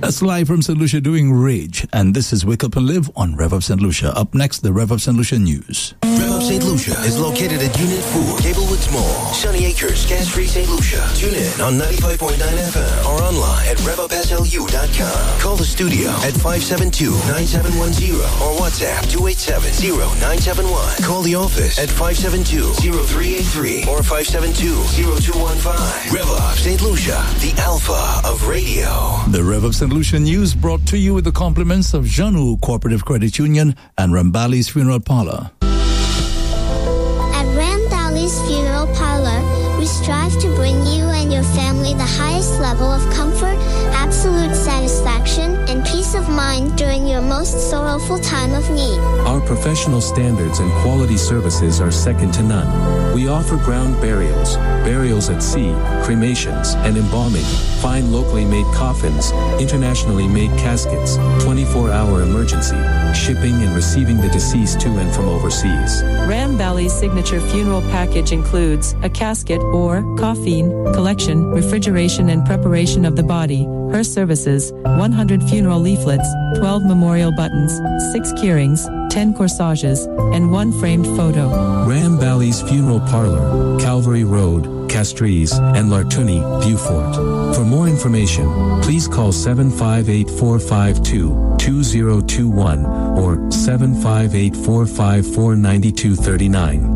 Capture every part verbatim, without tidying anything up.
That's live from Saint Lucia doing Rage. And this is Wake Up and Live on Rev Up Saint Lucia. Up next, the Rev Up Saint Lucia News. Rev Up Saint Lucia is located at Unit four, Gablewoods Mall, Sunny Acres, Gas-Free Saint Lucia. Tune in on ninety-five point nine F M or online at rev up s l u dot com. Call the studio at five seven two, nine seven one zero or WhatsApp two eight seven, zero nine seven one. Call the office at five seven two, zero three eight three or five seven two, zero two one five. Rev Up Saint Lucia, the alpha of radio. The Rev Up Saint Lucia News brought to you with the compliments of Janu Cooperative Credit Union and Rambali's Funeral Parlor. At Rambali's Funeral Parlor, we strive to bring you and your family the highest level of comfort, absolute satisfaction, and peace of mind during your most sorrowful time of need. Our professional standards and quality services are second to none. We offer ground burials, burials at sea, cremations, and embalming, fine locally made coffins, internationally made caskets, twenty-four hour emergency, shipping and receiving the deceased to and from overseas. Rambali's signature funeral package includes a casket or coffin collection, refrigeration and preparation of the body, her services, one hundred funeral leaflets, twelve memorial buttons, six keyrings, ten corsages, and one framed photo. Rambali's Funeral Parlor, Calvary Road, Castries, and Lartuni, Beaufort. For more information, please call seven five eight, four five two, two zero two one or seven five eight, four five four, nine two three nine.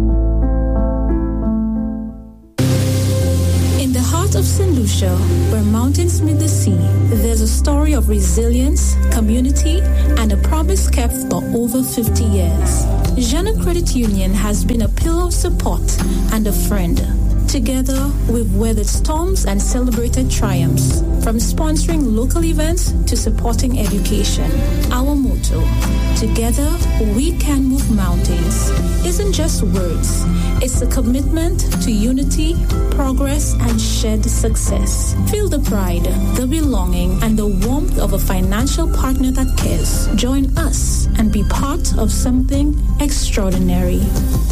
Of Saint Lucia, where mountains meet the sea, there's a story of resilience, community, and a promise kept for over fifty years. Janu Credit Union has been a pillar of support and a friend. Together, we've weathered storms and celebrated triumphs, from sponsoring local events to supporting education. Our motto, together we can move mountains, isn't just words. It's a commitment to unity, progress, and shared success. Feel the pride, the belonging, and the warmth of a financial partner that cares. Join us and be part of something extraordinary.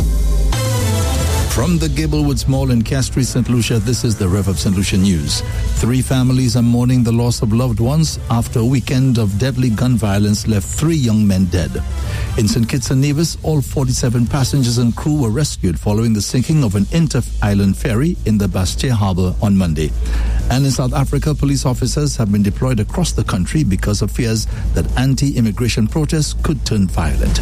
From the Gablewoods Mall in Castries, Saint Lucia, this is the Rev Up Saint Lucia News. Three families are mourning the loss of loved ones after a weekend of deadly gun violence left three young men dead. In Saint Kitts and Nevis, all forty-seven passengers and crew were rescued following the sinking of an inter-island ferry in the Bastia Harbour on Monday. And in South Africa, police officers have been deployed across the country because of fears that anti-immigration protests could turn violent.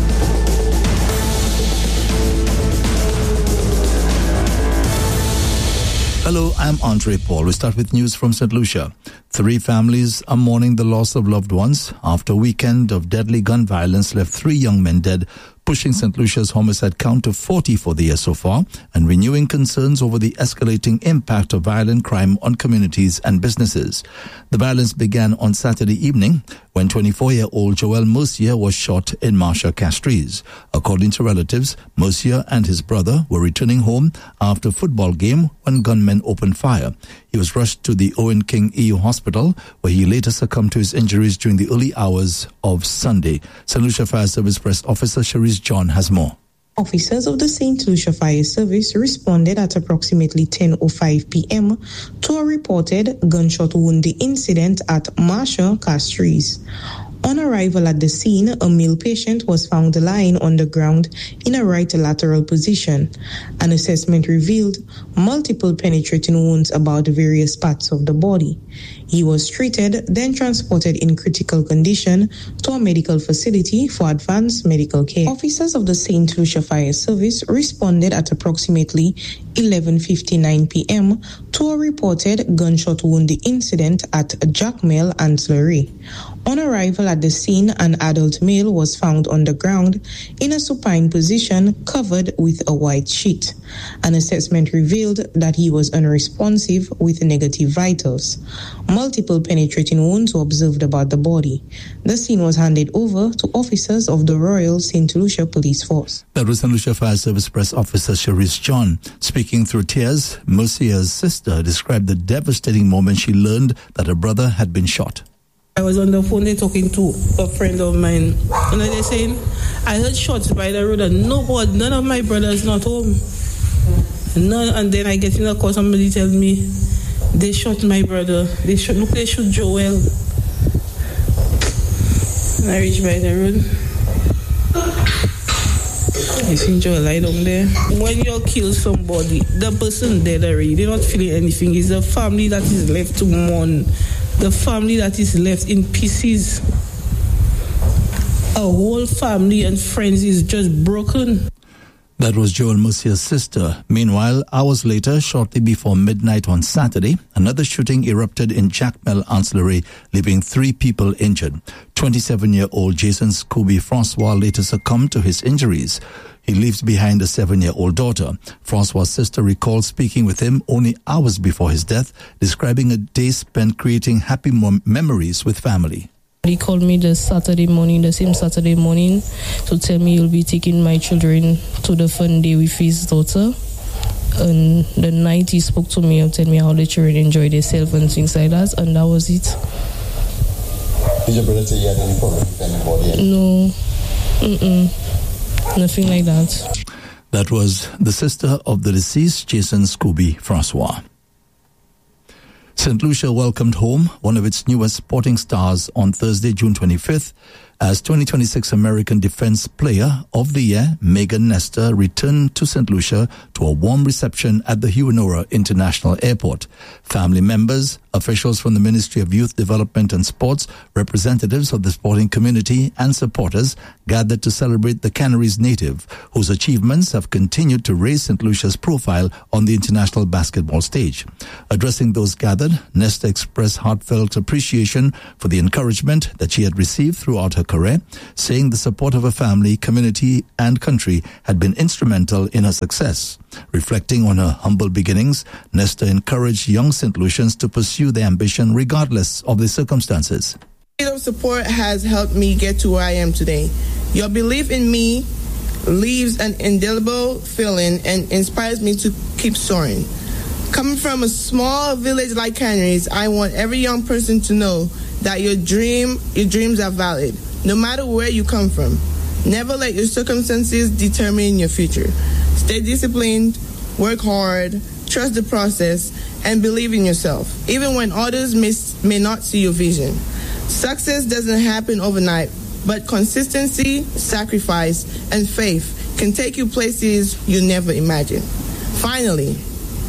Hello, I'm Andre Paul. We start with news from Saint Lucia. Three families are mourning the loss of loved ones after a weekend of deadly gun violence left three young men dead, pushing Saint Lucia's homicide count to forty for the year so far and renewing concerns over the escalating impact of violent crime on communities and businesses. The violence began on Saturday evening when twenty-four-year-old Joel Mercier was shot in Marcia Castries. According to relatives, Mercier and his brother were returning home after a football game when gunmen opened fire. He was rushed to the Owen King E U Hospital, where he later succumbed to his injuries during the early hours of Sunday. Saint Lucia Fire Service Press Officer Cherise John has more. Officers of the Saint Lucia Fire Service responded at approximately ten oh five p.m. to a reported gunshot wound incident at Marcia Castries. On arrival at the scene, a male patient was found lying on the ground in a right lateral position. An assessment revealed multiple penetrating wounds about various parts of the body. He was treated, then transported in critical condition to a medical facility for advanced medical care. Officers of the Saint Lucia Fire Service responded at approximately eleven fifty-nine p.m. to a reported gunshot wound incident at Jackmel Ancillary. On arrival at the scene, an adult male was found on the ground in a supine position covered with a white sheet. An assessment revealed that he was unresponsive with negative vitals. Multiple penetrating wounds were observed about the body. The scene was handed over to officers of the Royal Saint Lucia Police Force. That was Saint Lucia Fire Service Press Officer Cherise John. Speaking through tears, Mercier's sister described the devastating moment she learned that her brother had been shot. I was on the phone there talking to a friend of mine, and they're saying, I heard shots by the road and nobody, none of my brothers not home. None, and then I get in a call, somebody tell me, they shot my brother, they shot, look, they shoot Joel. When I reached by the road, I seen Joe lie down there. When you kill somebody, the person dead already, they're not feeling anything. It's the family that is left to mourn. The family that is left in pieces. A whole family and friends is just broken. That was Joel Musia's sister. Meanwhile, hours later, shortly before midnight on Saturday, another shooting erupted in Jacmel Ancillary, leaving three people injured. twenty-seven-year-old Jason Scooby Francois later succumbed to his injuries. He leaves behind a seven-year-old daughter. Francois' sister recalls speaking with him only hours before his death, describing a day spent creating happy mem- memories with family. He called me the Saturday morning, the same Saturday morning, to tell me he'll be taking my children to the fun day with his daughter. And the night he spoke to me and told me how the children enjoy themselves and things like that, and that was it. Did your brother say he had any problem with anybody? No, Mm-mm. nothing like that. That was the sister of the deceased, Jason Scooby Francois. Saint Lucia welcomed home one of its newest sporting stars on Thursday, June twenty-fifth, as twenty twenty-six American Defense Player of the Year, Megan Nestor, returned to Saint Lucia to a warm reception at the Hewanora International Airport. Family members, officials from the Ministry of Youth Development and Sports, representatives of the sporting community, and supporters gathered to celebrate the Canaries native, whose achievements have continued to raise Saint Lucia's profile on the international basketball stage. Addressing those gathered, Nestor expressed heartfelt appreciation for the encouragement that she had received throughout her career, saying the support of her family, community, and country had been instrumental in her success. Reflecting on her humble beginnings, Nestor encouraged young Saint Lucians to pursue their ambition regardless of the circumstances. Your support has helped me get to where I am today. Your belief in me leaves an indelible feeling and inspires me to keep soaring. Coming from a small village like Canaries, I want every young person to know that your dream, your dreams are valid, no matter where you come from. Never let your circumstances determine your future. Stay disciplined, work hard, trust the process, and believe in yourself, even when others may, may not see your vision. Success doesn't happen overnight, but consistency, sacrifice, and faith can take you places you never imagined. Finally,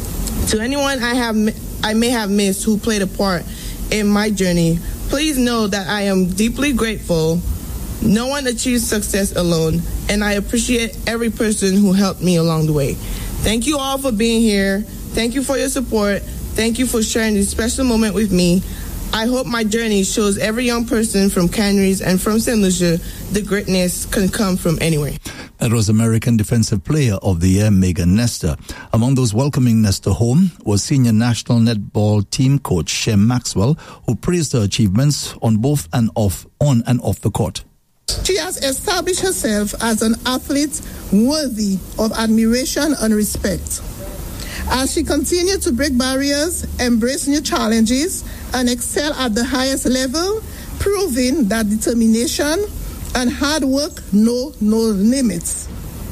to anyone I have I may have missed who played a part in my journey, please know that I am deeply grateful. No one achieves success alone, and I appreciate every person who helped me along the way. Thank you all for being here. Thank you for your support. Thank you for sharing this special moment with me. I hope my journey shows every young person from Canaries and from Saint Lucia the greatness can come from anywhere. That was American Defensive Player of the Year, Megan Nestor. Among those welcoming Nestor home was senior national netball team coach Shem Maxwell, who praised her achievements on both and off, on and off the court. She has established herself as an athlete worthy of admiration and respect. As she continued to break barriers, embrace new challenges, and excel at the highest level, proving that determination and hard work know no limits.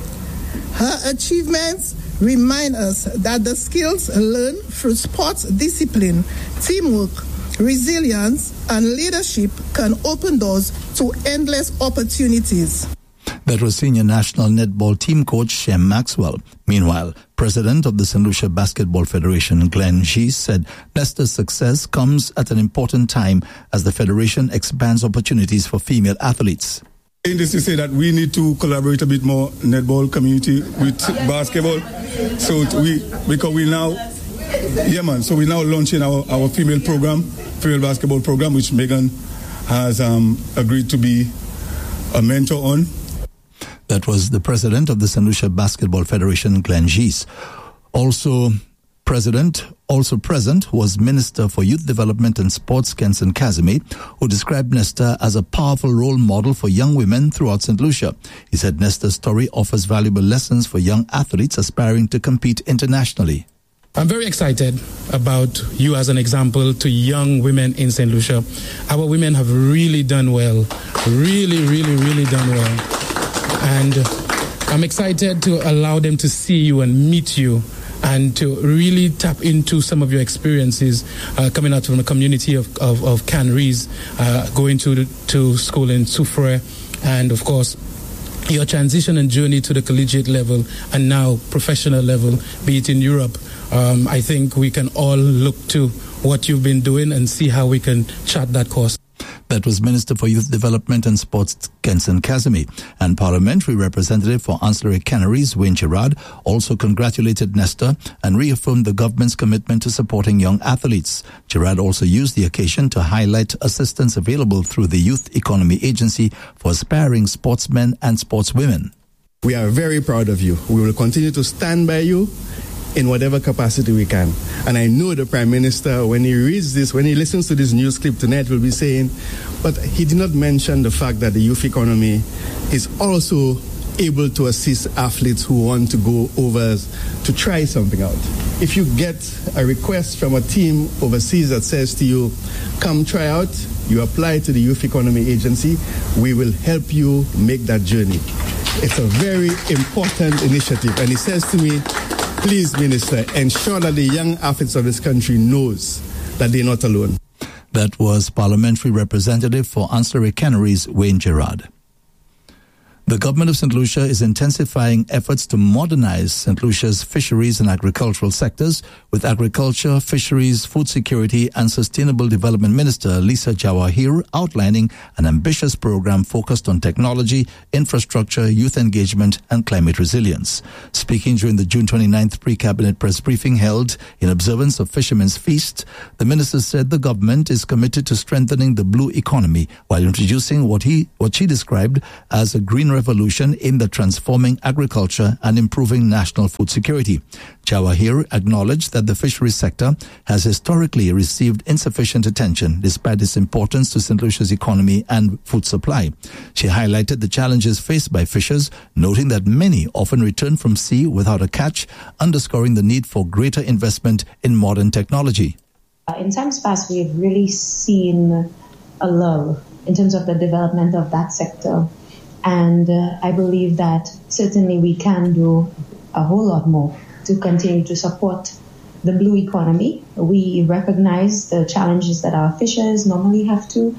Her achievements remind us that the skills learned through sports discipline, teamwork, resilience, and leadership can open doors to endless opportunities. That was senior national netball team coach Shem Maxwell. Meanwhile, president of the Saint Lucia Basketball Federation, Glenn Gis, said Nestor's success comes at an important time as the federation expands opportunities for female athletes. In this to say that we need to collaborate a bit more netball community with basketball. So we, because we now, yeah man, so we're now launching our, our female program, female basketball program, which Megan has um, agreed to be a mentor on. That was the president of the Saint Lucia Basketball Federation, Glenn Gis. Also president, also present was Minister for Youth Development and Sports, Kenson Kazimi, who described Nestor as a powerful role model for young women throughout Saint Lucia. He said Nestor's story offers valuable lessons for young athletes aspiring to compete internationally. I'm very excited about you as an example to young women in Saint Lucia. Our women have really done well, really, really, really done well. And I'm excited to allow them to see you and meet you and to really tap into some of your experiences uh, coming out from the community of, of, of Canrees, uh, going to, the, to school in Soufrière, and of course, your transition and journey to the collegiate level and now professional level, be it in Europe. Um, I think we can all look to what you've been doing and see how we can chart that course. That was Minister for Youth Development and Sports, Kenson Kazemi. And Parliamentary Representative for Ancillary Canaries, Wayne Gerard, also congratulated Nesta and reaffirmed the government's commitment to supporting young athletes. Gerard also used the occasion to highlight assistance available through the Youth Economy Agency for aspiring sportsmen and sportswomen. We are very proud of you. We will continue to stand by you in whatever capacity we can. And I know the Prime Minister, when he reads this, when he listens to this news clip tonight, will be saying, but he did not mention the fact that the youth economy is also able to assist athletes who want to go over to try something out. If you get a request from a team overseas that says to you, come try out, you apply to the Youth Economy Agency, we will help you make that journey. It's a very important initiative. And he says to me, please, Minister, ensure that the young athletes of this country knows that they're not alone. That was Parliamentary Representative for Ancillary Canaries, Wayne Gerard. The government of Saint Lucia is intensifying efforts to modernize Saint Lucia's fisheries and agricultural sectors, with Agriculture, Fisheries, Food Security and Sustainable Development Minister Lisa Jawahir outlining an ambitious program focused on technology, infrastructure, youth engagement and climate resilience. Speaking during the June twenty-ninth pre-cabinet press briefing held in observance of Fishermen's Feast, the minister said the government is committed to strengthening the blue economy while introducing what he what she described as a green revolution in the transforming agriculture and improving national food security. Jawahir acknowledged that the fisheries sector has historically received insufficient attention despite its importance to Saint Lucia's economy and food supply. She highlighted the challenges faced by fishers, noting that many often return from sea without a catch, underscoring the need for greater investment in modern technology. In times past, we've really seen a lull in terms of the development of that sector. And uh, I believe that certainly we can do a whole lot more to continue to support the blue economy. We recognize the challenges that our fishers normally have to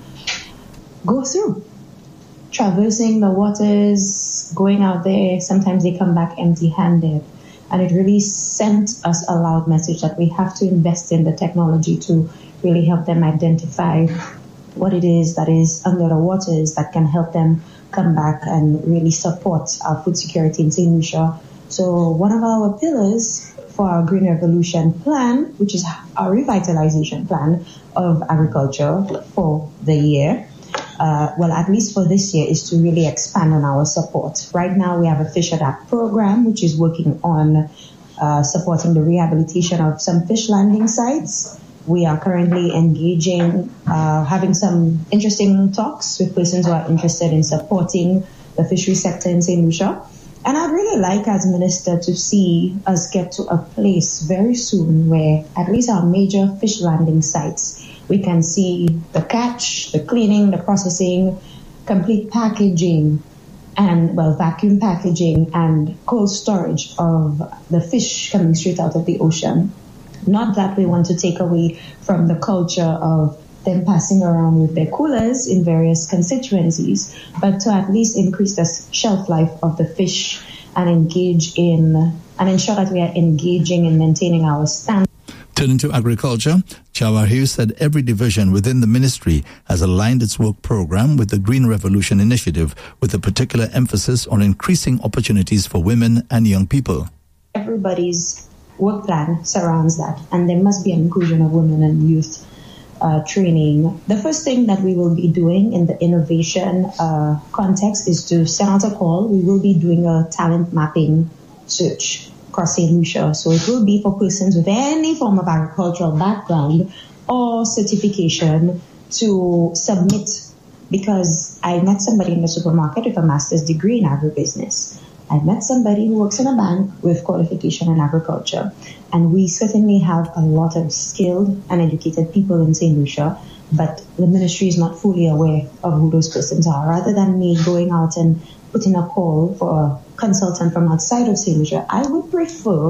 go through. Traversing the waters, going out there, sometimes they come back empty-handed. And it really sent us a loud message that we have to invest in the technology to really help them identify what it is that is under the waters that can help them come back and really support our food security in Saint Lucia. So one of our pillars for our Green Revolution plan, which is our revitalization plan of agriculture for the year, uh, well, at least for this year, is to really expand on our support. Right now, we have a Fish Adapt program, which is working on uh, supporting the rehabilitation of some fish landing sites. We are currently engaging, uh, having some interesting talks with persons who are interested in supporting the fishery sector in Saint Lucia. And I'd really like, as Minister, to see us get to a place very soon where at least our major fish landing sites, we can see the catch, the cleaning, the processing, complete packaging, and, well, vacuum packaging and cold storage of the fish coming straight out of the ocean. Not that we want to take away from the culture of them passing around with their coolers in various constituencies, but to at least increase the shelf life of the fish and engage in and ensure that we are engaging in maintaining our standards. Turning to agriculture, Jawahir said every division within the ministry has aligned its work program with the Green Revolution initiative, with a particular emphasis on increasing opportunities for women and young people. Everybody's work plan surrounds that, and there must be an inclusion of women and youth uh, training. The first thing that we will be doing in the innovation uh, context is to send out a call. We will be doing a talent mapping search across Saint Lucia. So it will be for persons with any form of agricultural background or certification to submit, because I met somebody in the supermarket with a master's degree in agribusiness. I met somebody who works in a bank with qualification in agriculture. And we certainly have a lot of skilled and educated people in Saint Lucia, but the ministry is not fully aware of who those persons are. Rather than me going out and putting a call for a consultant from outside of Saint Lucia, I would prefer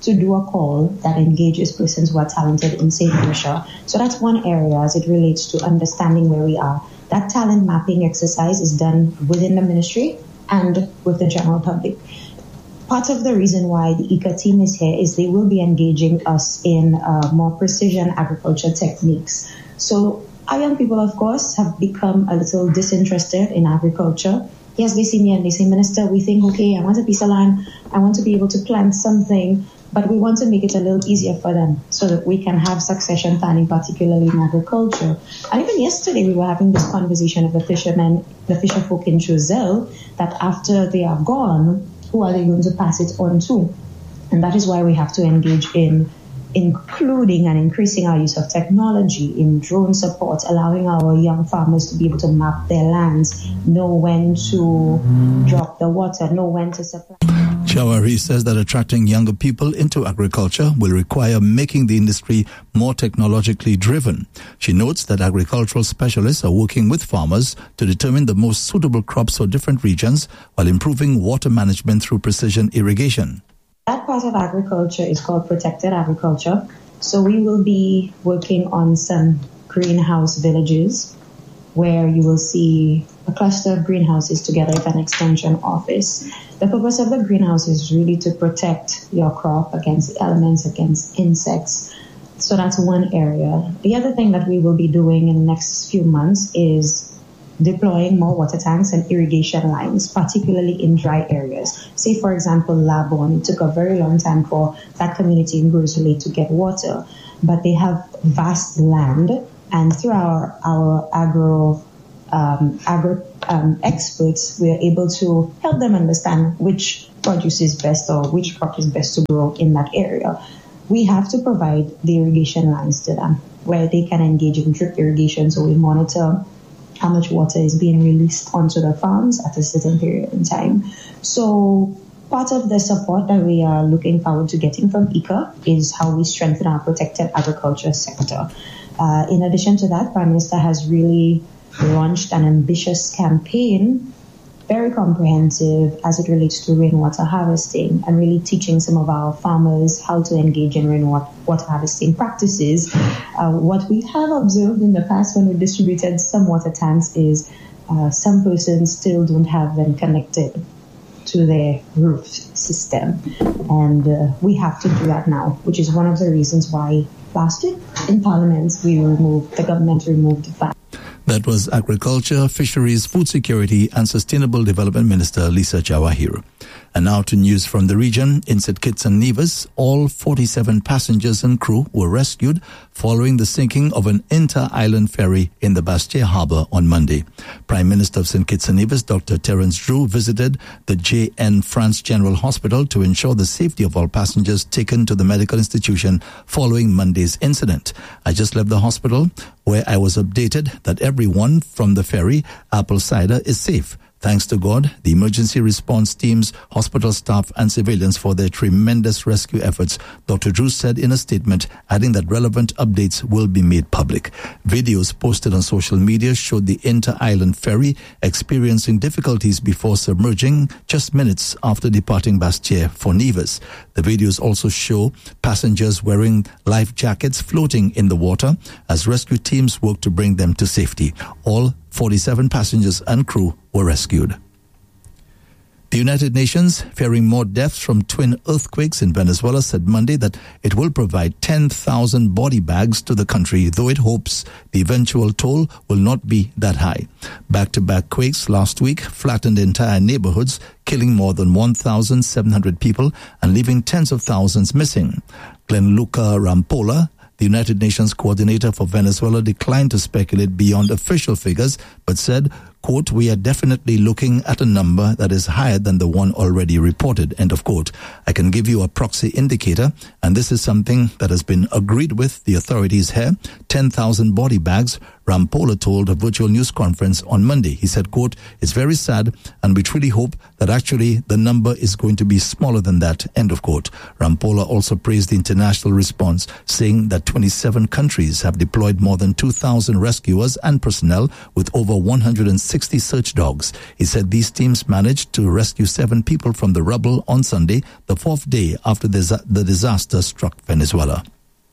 to do a call that engages persons who are talented in Saint Lucia. So that's one area as it relates to understanding where we are. That talent mapping exercise is done within the ministry and with the general public. Part of the reason why the I C A team is here is they will be engaging us in uh, more precision agriculture techniques. So our young people, of course, have become a little disinterested in agriculture. Yes, they see me and they say, Minister, we think, okay, I want a piece of land, I want to be able to plant something, but we want to make it a little easier for them so that we can have succession planning, particularly in agriculture. And even yesterday, we were having this conversation of the fishermen, the fisher folk in Choiseul, that after they are gone, who are they going to pass it on to? And that is why we have to engage in including and increasing our use of technology in drone support, allowing our young farmers to be able to map their lands, know when to drop the water, know when to supply. Jawahari says that attracting younger people into agriculture will require making the industry more technologically driven. She notes that agricultural specialists are working with farmers to determine the most suitable crops for different regions while improving water management through precision irrigation. That part of agriculture is called protected agriculture. So we will be working on some greenhouse villages where you will see a cluster of greenhouses together with an extension office. The purpose of the greenhouse is really to protect your crop against elements, against insects. So that's one area. The other thing that we will be doing in the next few months is deploying more water tanks and irrigation lines, particularly in dry areas. Say, for example, Labon, it took a very long time for that community in Grosley to get water, but they have vast land, and through our, our agro, um, agro um, experts, we are able to help them understand which produce is best or which crop is best to grow in that area. We have to provide the irrigation lines to them where they can engage in drip irrigation, so we monitor how much water is being released onto the farms at a certain period in time. So part of the support that we are looking forward to getting from I C A is how we strengthen our protected agriculture sector. Uh, in addition to that, Prime Minister has really launched an ambitious campaign, very comprehensive as it relates to rainwater harvesting and really teaching some of our farmers how to engage in rainwater harvesting practices. Uh, what we have observed in the past when we distributed some water tanks is uh, some persons still don't have them connected to their roof system. And uh, we have to do that now, which is one of the reasons why last week in Parliament we removed, the government removed the fact. That was Agriculture, Fisheries, Food Security and Sustainable Development Minister Lisa Jawahir. And now to news from the region. In Saint Kitts and Nevis, all forty-seven passengers and crew were rescued following the sinking of an inter-island ferry in the Bastia harbour on Monday. Prime Minister of Saint Kitts and Nevis, Doctor Terence Drew, visited the J N France General Hospital to ensure the safety of all passengers taken to the medical institution following Monday's incident. I just left the hospital where I was updated that everyone from the ferry, Apple Cider, is safe. Thanks to God, the emergency response teams, hospital staff and civilians for their tremendous rescue efforts, Doctor Drew said in a statement, adding that relevant updates will be made public. Videos posted on social media showed the inter-island ferry experiencing difficulties before submerging just minutes after departing Bastia for Nevis. The videos also show passengers wearing life jackets floating in the water as rescue teams work to bring them to safety. All forty-seven passengers and crew were rescued. The United Nations, fearing more deaths from twin earthquakes in Venezuela, said Monday that it will provide ten thousand body bags to the country, though it hopes the eventual toll will not be that high. Back-to-back quakes last week flattened entire neighborhoods, killing more than one thousand seven hundred people and leaving tens of thousands missing. Gianluca Rampolla, the United Nations coordinator for Venezuela, declined to speculate beyond official figures, but said, quote, "We are definitely looking at a number that is higher than the one already reported," end of quote. "I can give you a proxy indicator, and this is something that has been agreed with the authorities here. ten thousand body bags," Rampolla told a virtual news conference on Monday. He said, quote, "It's very sad, and we truly hope that actually the number is going to be smaller than that," end of quote. Rampolla also praised the international response, saying that twenty-seven countries have deployed more than two thousand rescuers and personnel with over one hundred sixty search dogs. He said these teams managed to rescue seven people from the rubble on Sunday, the fourth day after the, the disaster struck Venezuela.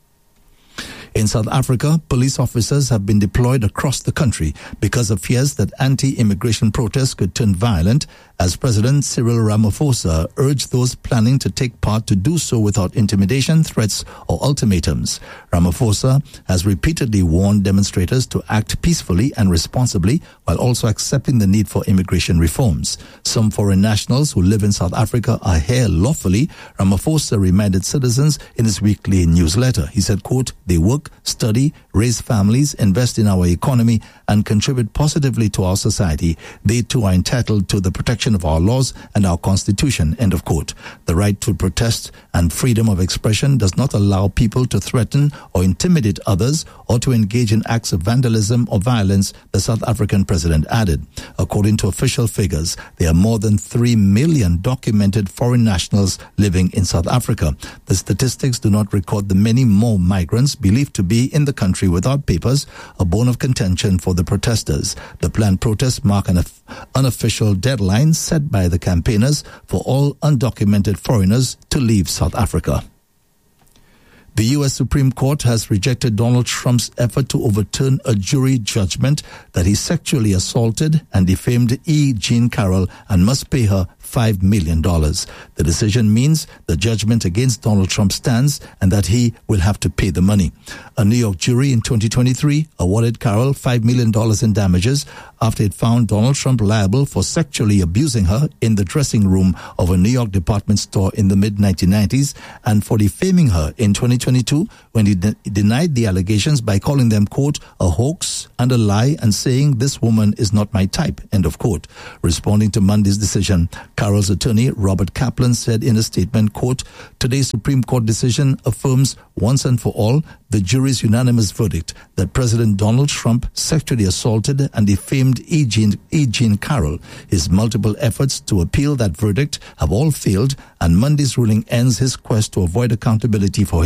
In South Africa, police officers have been deployed across the country because of fears that anti-immigration protests could turn violent, as President Cyril Ramaphosa urged those planning to take part to do so without intimidation, threats, or ultimatums. Ramaphosa has repeatedly warned demonstrators to act peacefully and responsibly while also accepting the need for immigration reforms. Some foreign nationals who live in South Africa are here lawfully, Ramaphosa reminded citizens in his weekly newsletter. He said, quote, they work, study, raise families, invest in our economy, and contribute positively to our society. They too are entitled to the protection of our laws and our constitution, end of quote. The right to protest and freedom of expression does not allow people to threaten or intimidate others or to engage in acts of vandalism or violence, the South African president added. According to official figures, there are more than three million documented foreign nationals living in South Africa. The statistics do not record the many more migrants believed to be in the country without papers, a bone of contention for the protesters. The planned protests mark an unofficial deadline set by the campaigners for all undocumented foreigners to leave South Africa. The U S Supreme Court has rejected Donald Trump's effort to overturn a jury judgment that he sexually assaulted and defamed E. Jean Carroll and must pay her five million dollars. The decision means the judgment against Donald Trump stands and that he will have to pay the money. A New York jury in twenty twenty-three awarded Carroll five million dollars in damages after it found Donald Trump liable for sexually abusing her in the dressing room of a New York department store in the mid nineteen nineties and for defaming her in twenty twenty-two when he de- denied the allegations by calling them, quote, a hoax and a lie and saying this woman is not my type, end of quote. Responding to Monday's decision, Carroll's attorney, Robert Kaplan, said in a statement, quote, today's Supreme Court decision affirms once and for all the jury's unanimous verdict that President Donald Trump sexually assaulted and defamed E. Jean, E. Jean Carroll. His multiple efforts to appeal that verdict have all failed, and Monday's ruling ends his quest to avoid accountability for